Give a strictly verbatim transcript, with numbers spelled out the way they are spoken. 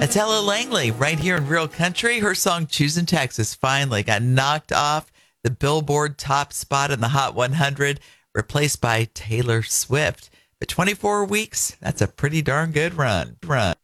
That's Ella Langley right here in Real Country. Her song Choosing Texas finally got knocked off the Billboard top spot in the Hot one hundred, replaced by Taylor Swift. But twenty-four weeks, that's a pretty darn good run. Run.